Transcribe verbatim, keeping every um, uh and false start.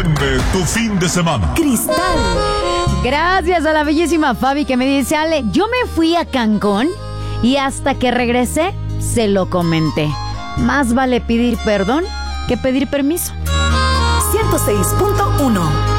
Enciende tu fin de semana. Cristal. Gracias a la bellísima Fabi que me dice: Ale, yo me fui a Cancún y hasta que regresé se lo comenté. Más vale pedir perdón que pedir permiso. ciento seis punto uno